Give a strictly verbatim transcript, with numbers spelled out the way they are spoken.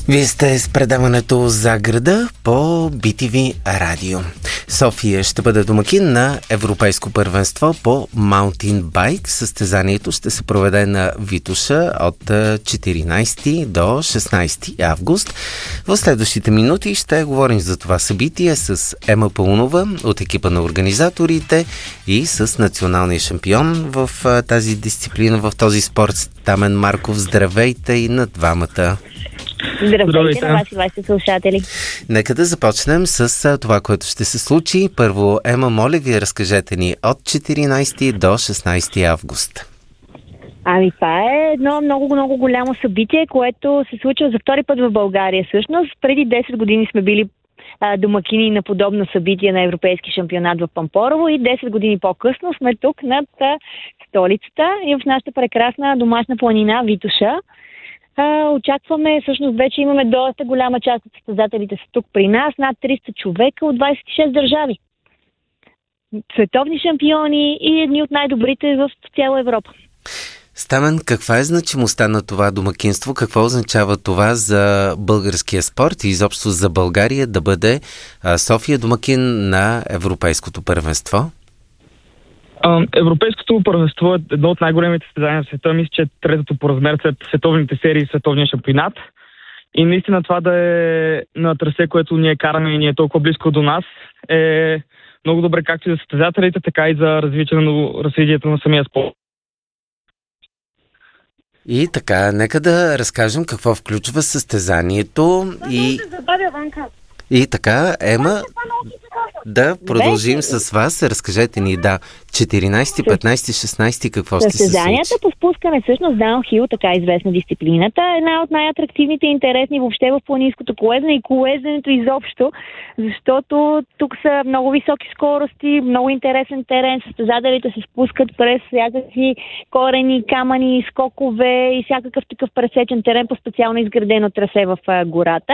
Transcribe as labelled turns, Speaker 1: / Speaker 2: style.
Speaker 1: Вие сте с предаването за града по Би Ти Ви радио. София ще бъде домакин на Европейско първенство по маунтин байк. Състезанието ще се проведе на Витоша от четиринайсети до шестнайсети август. В следващите минути ще говорим за това събитие с Ема Паунова от екипа на организаторите и с националния шампион в тази дисциплина, в този спорт, Стамен Марков. Здравейте и на двамата!
Speaker 2: Здравейте, Здравейте на вас и вашите слушатели.
Speaker 1: Нека да започнем с това, което ще се случи. Първо, Ема, моля ви, разкажете ни от четиринайсети до шестнайсети август.
Speaker 2: Ами това е едно много, много голямо събитие, което се случва за втори път в България. Всъщност, преди десет години сме били а, домакини на подобно събитие на Европейски шампионат в Пампорово и десет години по-късно сме тук над столицата и в нашата прекрасна домашна планина Витоша. Uh, очакваме, всъщност вече имаме доста голяма част от състезателите са тук при нас, над триста човека от двайсет и шест държави. Световни шампиони и едни от най-добрите в цяла Европа.
Speaker 1: Стамен, каква е значимостта на това домакинство? Какво означава това за българския спорт и изобщо за България да бъде а, София домакин на Европейското първенство?
Speaker 3: Европейското първенство е едно от най-големите състезания в света. Мисля, че е третото по размер след световните серии и световния шампионат. И наистина това да е на трасе, което ние караме и ни е толкова близко до нас, е много добре както и за състезателите, така и за развитие на развитието на самия спорт.
Speaker 1: И така, нека да разкажем какво включва състезанието. И... И така, Ема, да продължим с вас. Разкажете ни, да, четиринайсети, петнайсети, шестнайсети, какво ще се случи?
Speaker 2: Състезанията по спускане, всъщност даунхил, така известна дисциплината, е една от най-атрактивните и интересни въобще в планинското колезене и колезенето изобщо, защото тук са много високи скорости, много интересен терен, състезателите се спускат през всякакви корени, камъни, скокове и всякакъв такъв пресечен терен по специално изградено трасе в гората.